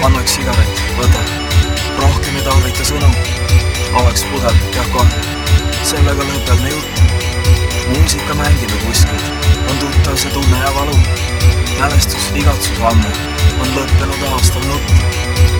anna üks sigaret, võta. Rohkem ei tarvita sõnu. Oleks pudel, jah kohe. Sellega lõpeb me jutt. Muusika mängime kuskil. On tuttav see tunne ja valu. Mälestus, igatsus ammu. On lõppenud aastal nutt.